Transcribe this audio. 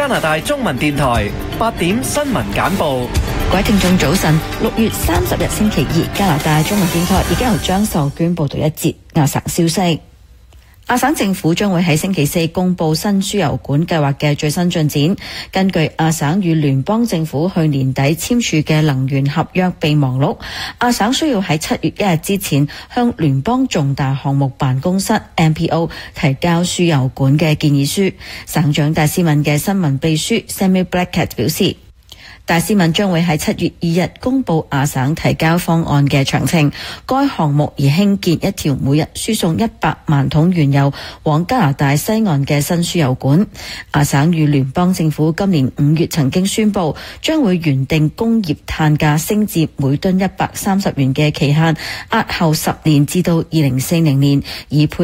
加拿大中文電台8點新聞簡報。 各位聽眾早晨，6月30日星期二，加拿大中文電台已經由張秀娟報道一節亞省消息。亞省政府將會喺星期四公布新輸油管計劃嘅最新進展。根據亞省與聯邦政府去年底簽署嘅能源合約備忘錄，亞省需要喺7月1日之前向聯邦重大項目辦公室 MPO 提交輸油管嘅建議書。省長戴斯文嘅新聞秘書 Samuel Blackett 表示，戴斯文將會喺7月2日公布亞省提交方案嘅詳情。該項目而興建一條每日輸送100萬桶原油往加拿大西岸嘅新輸油管。亞省與聯邦政府今年5月曾經宣布，將會原定工業碳價升至每噸130元嘅期限，押後10年至到2040年，以配